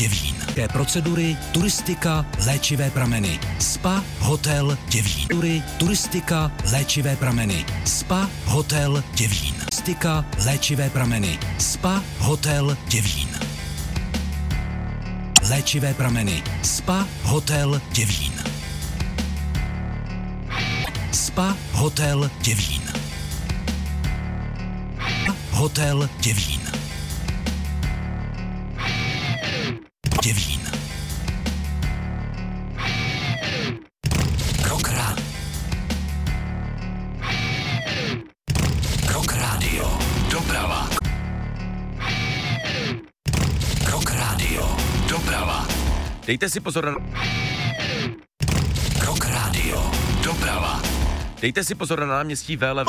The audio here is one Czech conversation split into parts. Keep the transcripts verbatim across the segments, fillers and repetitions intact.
Děvín. Té procedury, turistika, léčivé prameny. Spa, hotel, Děvín. Tury, turistika, léčivé prameny. Spa, hotel, Děvín. Turistika, léčivé prameny. Spa, hotel, Děvín. Léčivé prameny. Spa, hotel, Děvín. Spa, hotel, Děvín. Hotel Děvín. Děvín. Rock Rádio. Rock Rádio. Doprava. Rock Rádio. Doprava. Dejte si pozor na... Rock Rádio. Doprava. Dejte si pozor na náměstí Vélev.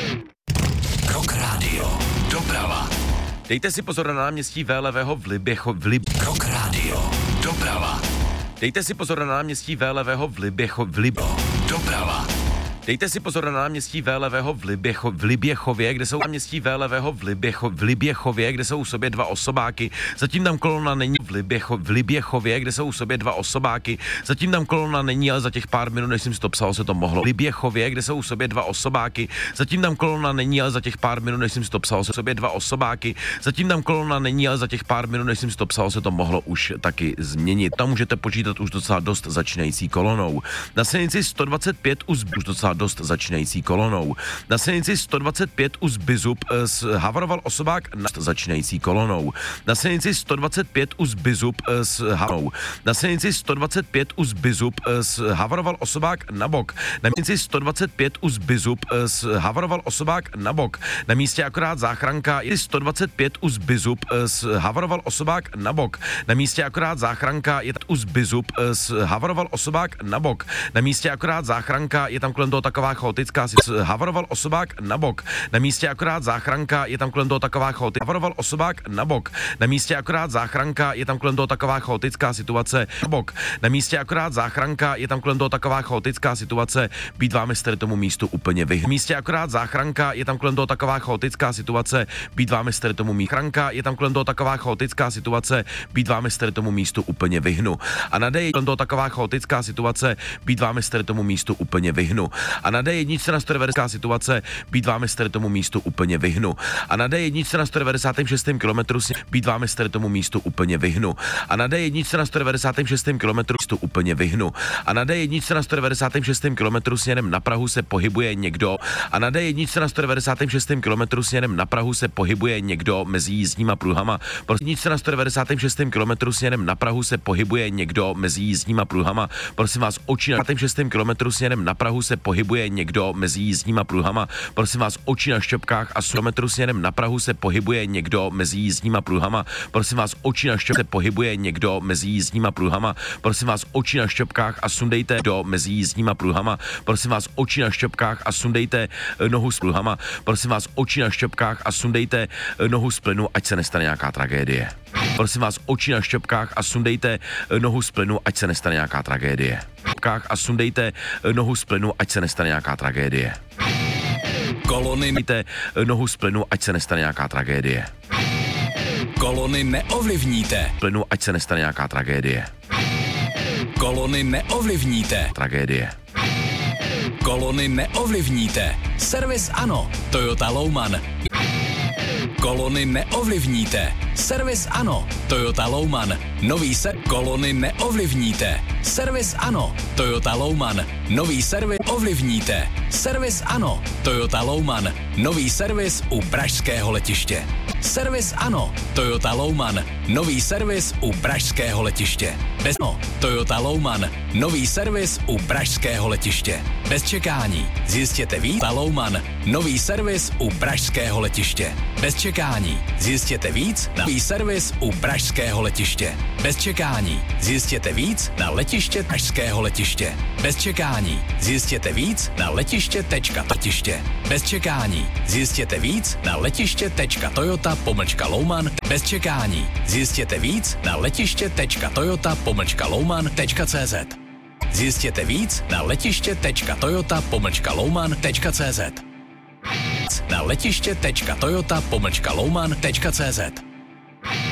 Rock Rádio. Doprava. Dejte si pozor na náměstí Vélevého v Liběcho... V Lib... Rock Rádio. Doprava. Dejte si pozor na náměstí Vélevého v Liběcho... V Lib... Doprava. Dejte si pozor na náměstí Vélevého v Liběcho... V Liběchově, kde jsou náměstí Vélevého v Liběcho... V Liběchově, kde jsou u sobě dva osobáky. Zatím tam kolona není v Liběcho... V Liběchově, kde jsou u sobě dva osobáky. Zatím tam kolona není, ale za těch pár minut, než jsem si to psal, se to mohlo. V Liběchově, kde jsou u sobě dva osobáky. Zatím tam kolona není, ale za těch pár minut, než jsem si to psal, se u sobě dva osobáky. Zatím tam kolona není, ale za těch pár minut, než jsem si to psal, se to mohlo už taky změnit. Tam můžete počítat už docela dost začínající kolonou. Na silnici sto dvacet pět už docela dost začínající kolonou. Na silnici sto dvacet pět u Zbyzub havaroval osobák na začínající kolonou. Na silnici sto dvacet pět u Zbyzub s havarou. Na silnici sto dvacet pět u Zbyzub havaroval osobák na bok. Na silnici sto dvacet pět u Zbyzub havaroval osobák na bok. Na místě akorát záchranka je sto dvacet pět u Zbyzub havaroval osobák na bok. Na místě akorát záchranka je u Zbyzub havaroval osobák na bok. Na místě akorát záchranka je tam kolem toho taková chaotická situace. Havaroval osobák na bok. Na místě akorát záchranka je tam kolem toho taková chaotická. Havaroval osobák na bok. Na místě akorát záchranka je tam kolem toho taková chaotická situace. Na bok. Na místě akorát záchranka je tam kolem toho taková chaotická situace. Být vám z tomu místu úplně vyhnu. Na místě akorát záchranka je tam kolem toho taková chaotická situace. Být vám z tomu místu. Záchranka je tam kolem toho taková chaotická situace. Být vám z tomu místu úplně vyhnu. A na D kolem toho taková chaotická situace. Být vám z tomu místu úplně vyhnu. A na D jedna na sto devadesát situace, být vám z tomu místu úplně vyhnu. A na D jedna na sto devadesát šest kilometru, být vám z tomu místu úplně vyhnu. A na D jedna na sto devadesát šest kilometru úplně vyhnu. A na D jedna na sto devadesát šest kilometru směrem na Prahu se pohybuje někdo. A na D jedna na sto devadesát šest kilometru směrem na Prahu se pohybuje někdo mezi jízdníma pruhama. Prosím jedna na sto devadesát šest kilometru směrem na Prahu se pohybuje někdo mezi jízdníma pruhama. Prosím vás, oči na šest kilometru směrem na Prahu se pohybuje někdo mezi jízdníma pruhama. Prosím vás, oči na šťopkách a kilometru směrem na Prahu se pohybuje někdo mezi jízdníma pruhama. Prosím vás, oči na šťopkách se pohybuje někdo mezi jízdníma pruhama. Prosím vás, oči na šťopkách a sundejte do mezi jízdníma pruhama. Prosím vás, oči na šťopkách a sundejte nohu z pruhama. Prosím vás, oči na šťopkách a sundejte nohu z plynu, ať se nestane nějaká tragédie. Prosím vás, oči na šťopkách a sundejte nohu z plynu, ať se nestane nějaká tragédie. A sundejte nohu z plynu, ať se nestane nějaká tragédie. Kolony mějte nohu z plynu, ať se nestane nějaká tragédie. Kolony neovlivníte. Plynu, ať se nestane nějaká tragédie. Kolony neovlivníte. Tragédie. Kolony neovlivníte. Servis ano. Toyota Louman. Kolony neovlivníte. Servis ano. Toyota Louman. Nový se... Kolony neovlivníte. Servis ano. Toyota Louman. Nový servis ovlivníte. Servis ano. Toyota Louman. Nový servis u pražského letiště. Servis ano. Toyota Louman. Nový servis u pražského letiště. Bez no. Toyota Louman. Nový servis u pražského letiště. Bez čekání. Zjistěte víc. Toyota Louman. Nový servis u pražského letiště. Bez čekání. Zjistěte víc na nový servis u pražského letiště. Bez čekání. Zjistěte víc na letiště pražského letiště. Bez čekání. Zjistěte víc na letiště tečka letiště. Bez čekání. Zjistěte víc na letiště tečka toyota pomlčka louman. Bez čekání. Zjistěte víc na letiště tečka toyota pomlčka louman tečka cz. Zjistěte víc na letiště tečka toyota pomlčka louman tečka cz. Na letiště tečka toyota pomlčka louman tečka cz.